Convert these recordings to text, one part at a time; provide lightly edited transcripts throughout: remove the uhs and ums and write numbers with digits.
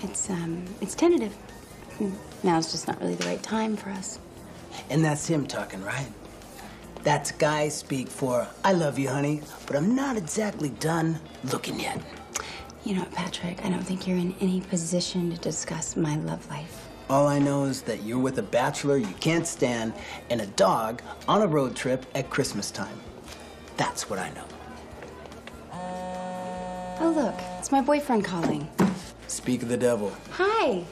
It's tentative. Now's just not really the right time for us. And that's him talking, right? That's guy speak for, I love you, honey, but I'm not exactly done looking yet. You know what, Patrick, I don't think you're in any position to discuss my love life. All I know is that you're with a bachelor you can't stand and a dog on a road trip at Christmas time. That's what I know. Oh, look, it's my boyfriend calling. Speak of the devil. Hi.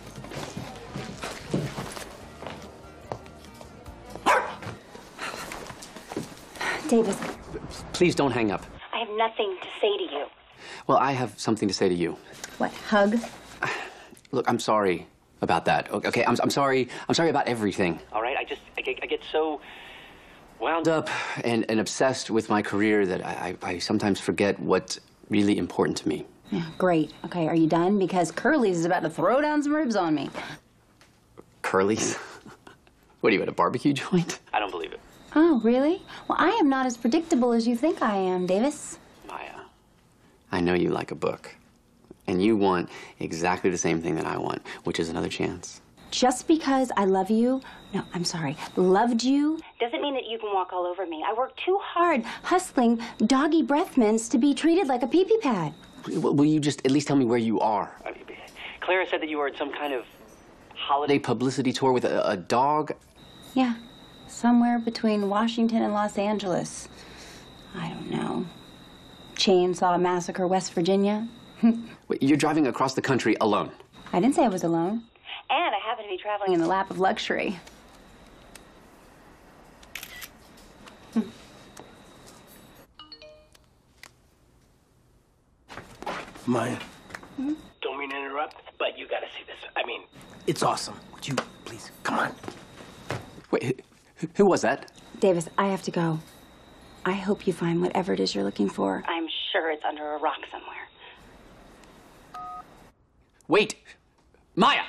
Davis. Please don't hang up. I have nothing to say to you. Well, I have something to say to you. What, hug? Look, I'm sorry about that. Okay, I'm sorry. I'm sorry about everything. All right, I get so wound up and obsessed with my career that I sometimes forget what's really important to me. Yeah, great. Okay, are you done? Because Curly's is about to throw down some ribs on me. Curly's? What are you, at a barbecue joint? I don't believe it. Oh, really? Well, I am not as predictable as you think I am, Davis. Maya, I know you like a book. And you want exactly the same thing that I want, which is another chance. Just because I love you, no, I'm sorry, loved you, doesn't mean that you can walk all over me. I worked too hard hustling doggy breath mints to be treated like a pee-pee pad. Will you just at least tell me where you are? I mean, Clara said that you were at some kind of holiday publicity tour with a dog. Yeah, somewhere between Washington and Los Angeles. I don't know. Chainsaw Massacre, West Virginia. Wait, you're driving across the country alone? I didn't say I was alone. And I happen to be traveling in the lap of luxury. Maya. Don't mean to interrupt, but you gotta see this. I mean... It's awesome. Would you please, come on. Wait, who was that? Davis, I have to go. I hope you find whatever it is you're looking for. I'm sure it's under a rock somewhere. Wait! Maya!